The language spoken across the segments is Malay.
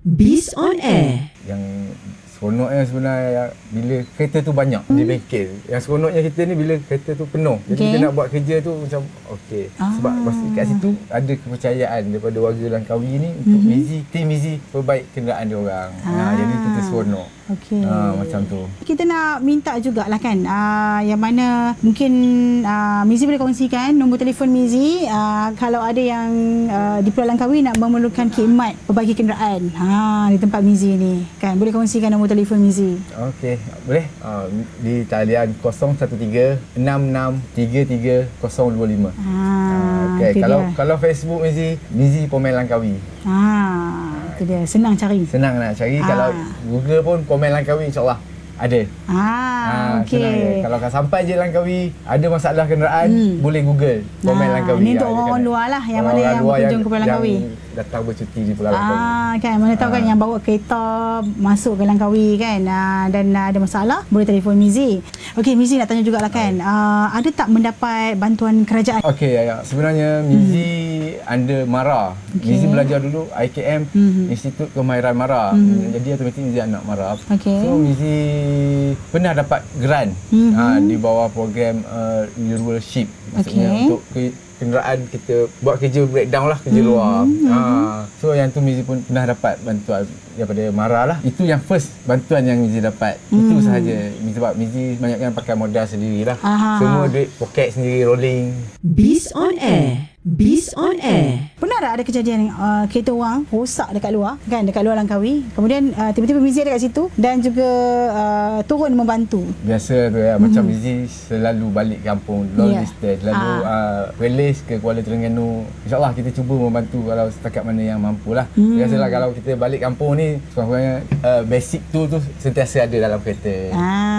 Biz on Air. Yang seronoknya sebenarnya bila kereta tu banyak di bengkel. Yang seronoknya kita ni bila kereta tu penuh. Jadi kita nak buat kerja tu macam okey. Sebab pasti kat situ ada kepercayaan daripada warga Langkawi ni untuk tim Mizi perbaik kenderaan dia orang. Jadi kita seronok. Okey. Macam tu. Kita nak minta jugalah kan, yang mana mungkin Mizi boleh kongsikan nombor telefon Mizi kalau ada yang di Pulau Langkawi nak memerlukan khidmat perbaiki kenderaan di tempat Mizi ni kan, boleh kongsikan nombor telefon Mizi. Okey, boleh. Di talian 013-6633-025. Okey, kalau Facebook Mizi Pomen Langkawi. Itu dia, senang cari. Senang nak cari. Kalau Google pun Pomen Langkawi, insyaAllah ada. Okey. Kalau sampai je Langkawi ada masalah kenderaan, boleh Google Pomen Langkawi. Ini untuk orang luar lah, yang mana yang berkunjung ke Pulau Langkawi, datang bercuti di Pulau Langkawi. Kan, mana tahu kan yang bawa kereta masuk ke Langkawi kan, dan ada masalah, boleh telefon Mizi. Okey, Mizi nak tanya jugalah kan, ada tak mendapat bantuan kerajaan? Okey, sebenarnya Mizi under MARA. Mizi belajar dulu IKM, Institut Kemahiran MARA. Jadi automatik Mizi anak MARA. So Mizi pernah dapat grant di bawah program Rulership. Maksudnya untuk kenderaan kita buat kerja breakdown lah, kerja luar. So yang tu Mizi pun pernah dapat bantuan daripada MARA lah. Itu yang first bantuan yang Mizi dapat. Itu sahaja. Sebab Mizi banyakkan pakai modal sendiri lah. Semua duit poket sendiri, rolling. Biz on Air. Biz on Air. Pernah tak ada kejadian kereta orang rosak dekat luar kan, dekat luar Langkawi, kemudian tiba-tiba Mizi ada kat situ dan juga turun membantu? Biasa tu ya, macam Mizi selalu balik kampung long distance, lalu release ke Kuala Terengganu. InsyaAllah kita cuba membantu kalau setakat mana yang mampu lah. Biasalah kalau kita balik kampung ni sekurang-kurangnya basic tu sentiasa ada dalam kereta.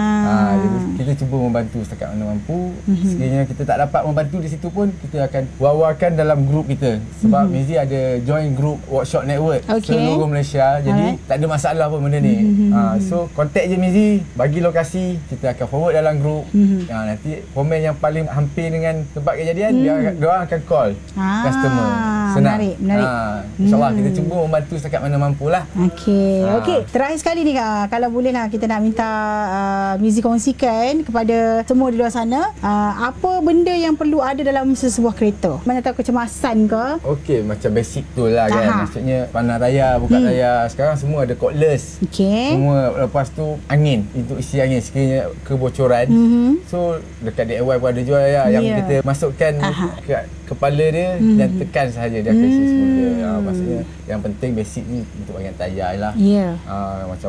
Jadi kita cuba membantu setakat mana mampu. Sekiranya kita tak dapat membantu di situ pun, kita akan wawarkan dalam grup kita. Sebab Mizi ada join grup workshop network seluruh Malaysia. Jadi tak ada masalah pun benda ni. So contact je Mizi, bagi lokasi, kita akan forward dalam grup. Nanti komen yang paling hampir dengan tempat kejadian, dia orang akan call customer. Senang. Menarik. InsyaAllah kita cuba membantu setakat mana mampulah. Okey. Terakhir sekali ni Kak, kalau boleh lah kita nak minta Mizi kongsikan kepada semua di luar sana, apa benda yang perlu ada dalam sesebuah kereta? Mana tahu kecemasan ke? Okey, macam basic tu lah kan. Maksudnya panas tayar, buka tayar. Sekarang semua ada cordless. Semua, lepas tu angin, untuk isi angin sekiranya kebocoran. So dekat DIY pun ada jual ya, yang kita masukkan ke kepala dia dan tekan sahaja dia akan isi semula. Maksudnya yang penting basic ni untuk bahagian tayar lah. Macam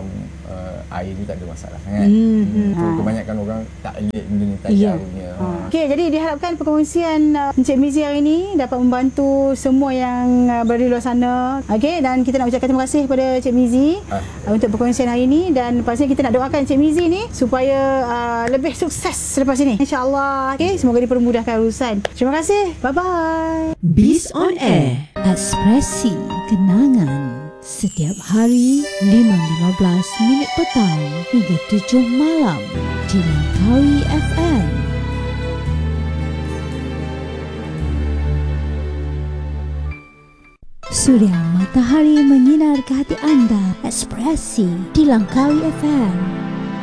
air ni tak ada masalah sangat. Kebanyakan orang tak lihat benda ni tayar punya. Okey, jadi diharapkan perkongsian Encik Mizi hari ini dapat membantu semua yang berada di luar sana. Okey, dan kita nak ucapkan terima kasih kepada Encik Mizi untuk perkongsian hari ini, dan pastinya kita nak doakan Encik Mizi ni supaya lebih sukses selepas ini, insya-Allah. Okey, semoga dipermudahkan urusan. Terima kasih. Bye-bye. Biz on Air. Ekspresi kenangan. Setiap hari 5.15 minit petang hingga 7 malam di Langkawi FM. Suria matahari menyinar ke hati anda. Ekspresi di Langkawi FM.